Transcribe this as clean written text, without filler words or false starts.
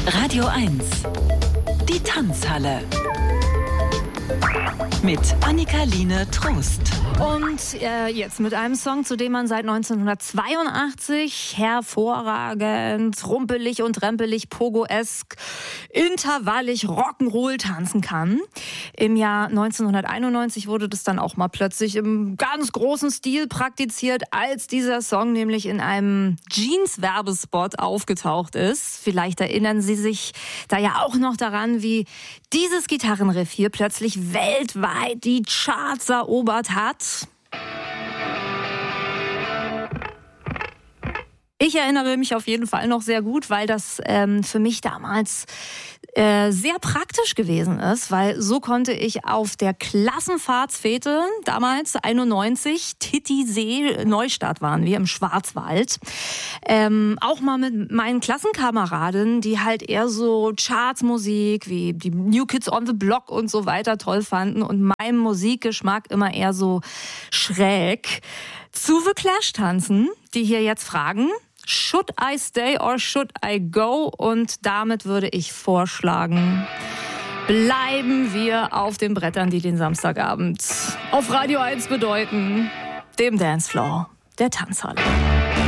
Radio 1, die Tanzhalle. Mit Annika-Line Trost. Und jetzt mit einem Song, zu dem man seit 1982 hervorragend, rumpelig und rempelig, pogo-esk, intervallig Rock'n'Roll tanzen kann. Im Jahr 1991 wurde das dann auch mal plötzlich im ganz großen Stil praktiziert, als dieser Song nämlich in einem Jeans-Werbespot aufgetaucht ist. Vielleicht erinnern Sie sich da ja auch noch daran, wie dieses Gitarrenriff hier plötzlich weltweit die Charts erobert hat. Ich erinnere mich auf jeden Fall noch sehr gut, weil das für mich damals sehr praktisch gewesen ist, weil so konnte ich auf der Klassenfahrtsfete, damals 91, Titisee, Neustadt waren wir im Schwarzwald, auch mal mit meinen Klassenkameradinnen, die halt eher so Chartsmusik wie die New Kids on the Block und so weiter toll fanden und meinem Musikgeschmack immer eher so schräg, zu The Clash tanzen, die hier jetzt fragen: Should I stay or should I go? Und damit würde ich vorschlagen, bleiben wir auf den Brettern, die den Samstagabend auf Radio 1 bedeuten, dem Dancefloor der Tanzhalle.